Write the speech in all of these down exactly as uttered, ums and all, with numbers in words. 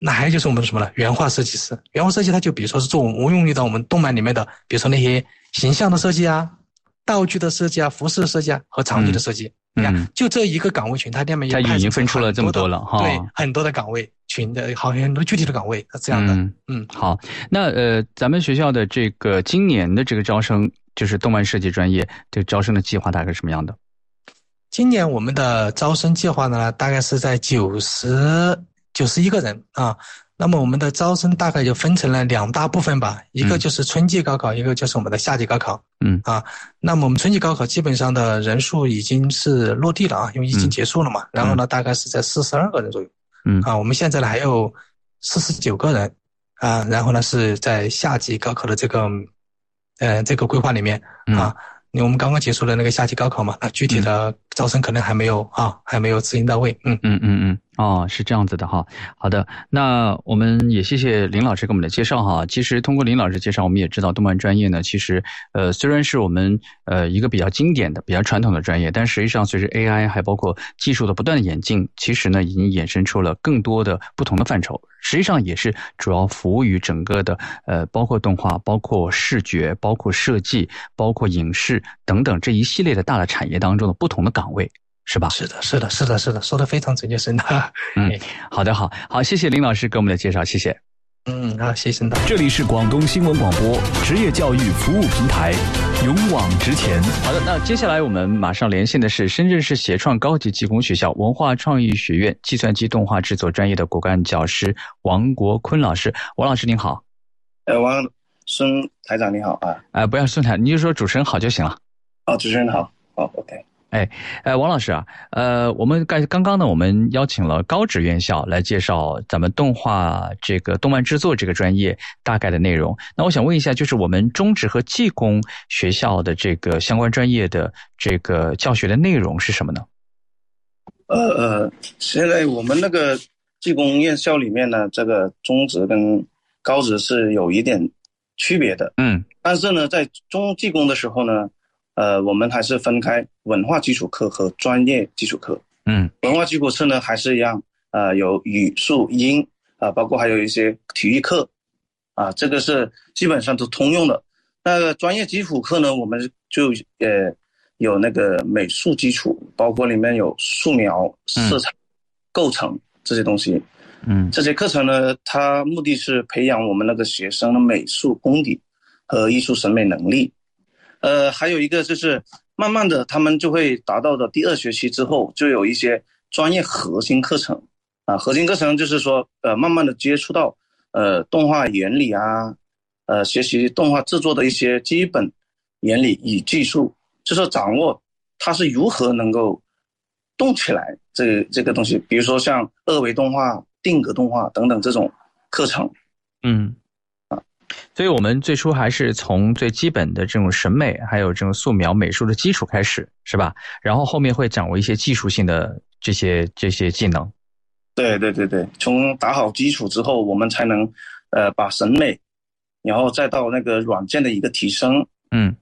那还有就是我们什么呢？原画设计师，原画设计它就比如说是做我用于到我们动漫里面的，比如说那些形象的设计啊、道具的设计啊、服饰的设计啊和场景的设计。嗯你看，就这一个岗位群，它下面也它已经分出了这么多了哈。 对，很多的岗位群的，好像很多具体的岗位是这样的。 嗯嗯，好，那呃，咱们学校的这个今年的这个招生，就是动漫设计专业这个招生的计划大概是什么样的？ 今年我们的招生计划呢，大概是在九十九十一个人啊。那么我们的招生大概就分成了两大部分吧，一个就是春季高考，嗯、一个就是我们的夏季高考。 嗯啊，那么我们春季高考基本上的人数已经是落地了啊，因为疫情结束了嘛。嗯、然后呢，大概是在四十二个人左右。 嗯啊，我们现在呢还有四十九个人啊，然后呢是在夏季高考的这个呃这个规划里面啊。嗯因为我们刚刚结束了那个夏季高考嘛，那具体的招生可能还没有、嗯、啊，还没有执行到位。嗯嗯嗯嗯，哦，是这样子的哈。好的，那我们也谢谢林老师给我们的介绍哈。其实通过林老师介绍，我们也知道动漫专业呢，其实呃虽然是我们呃一个比较经典的、比较传统的专业，但实际上随着 A I 还包括技术的不断的演进，其实呢已经衍生出了更多的不同的范畴。实际上也是主要服务于整个的呃，包括动画、包括视觉、包括设计、包括影视等等这一系列的大的产业当中的不同的岗位，是吧？ 是的，是的，是的，是的，说得非常准确，沈导。 嗯，好的，好，好，谢谢林老师给我们的介绍，谢谢。 嗯，好，谢谢沈导。 这里是广东新闻广播职业教育服务平台，勇往直前。 好的，那接下来我们马上连线的是深圳市协创高级技工学校文化创意学院计算机动画制作专业的骨干教师王国坤老师。王老师您好。 呃，王孙台长你好啊。 呃，不要孙台，你就说主持人好就行了。 哦，主持人好，好 ，OK。 哎，呃，王老师啊，呃，我们刚刚刚呢，我们邀请了高职院校来介绍咱们动画这个动漫制作这个专业大概的内容。那我想问一下，就是我们中职和技工学校的这个相关专业的这个教学的内容是什么呢？ 呃呃，现在我们那个技工院校里面呢，这个中职跟高职是有一点区别的。 嗯， 但是呢，在中技工的时候呢。呃，我们还是分开文化基础课和专业基础课。 嗯， 文化基础课呢还是一样，呃，有语数英啊、呃，包括还有一些体育课啊，这个是基本上都通用的。那个专业基础课呢，我们就呃有那个美术基础，包括里面有素描、色彩、构成这些东西。 嗯， 这些课程呢，它目的是培养我们那个学生的美术功底和艺术审美能力。呃，还有一个就是慢慢的他们就会达到的第二学期之后，就有一些专业核心课程啊，核心课程就是说呃慢慢的接触到呃动画原理啊，呃学习动画制作的一些基本原理与技术，就是掌握它是如何能够动起来这这个东西，比如说像二维动画、定格动画等等这种课程。 嗯。所以我们最初还是从最基本的这种审美还有这种素描美术的基础开始，是吧？然后后面会掌握一些技术性的这些这些技能。 对对对对，从打好基础之后，我们才能呃把审美，然后再到那个软件的一个提升。 嗯，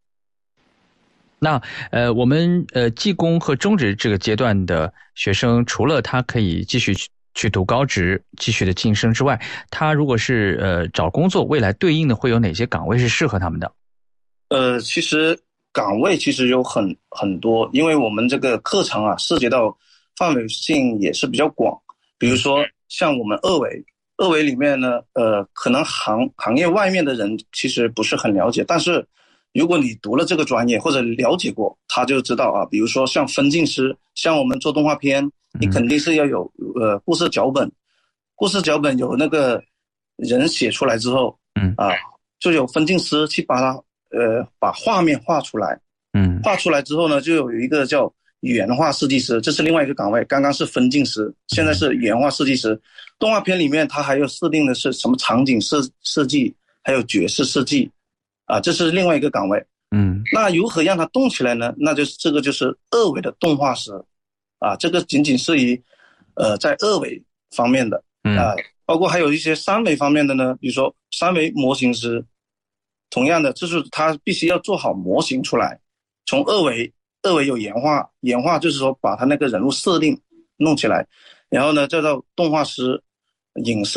那呃我们呃技工和中职这个阶段的学生，除了他可以继续去去读高职继续的晋升之外，他如果是呃找工作，未来对应的会有哪些岗位是适合他们的？ 呃，其实岗位其实有很很多，因为我们这个课程啊涉及到范围性也是比较广。比如说像我们二维，二维里面呢，呃，可能行行业外面的人其实不是很了解，但是如果你读了这个专业或者了解过，他就知道啊。比如说像分镜师，像我们做动画片。你肯定是要有呃故事脚本，故事脚本有那个人写出来之后， 嗯啊，就有分镜师去把它呃把画面画出来， 嗯， 画出来之后呢，就有一个叫原画设计师，这是另外一个岗位，刚刚是分镜师，现在是原画设计师。动画片里面它还有设定的是什么场景设设计，还有角色设计，啊，这是另外一个岗位。 嗯， 那如何让它动起来呢？那就是这个就是二维的动画师。啊，这个仅仅是于，呃，在二维方面的，啊，包括还有一些三维方面的呢，比如说三维模型师，同样的，就是他必须要做好模型出来，从二维，二维有原画，原画就是说把他那个人物设定弄起来，然后呢再到动画师， 影视。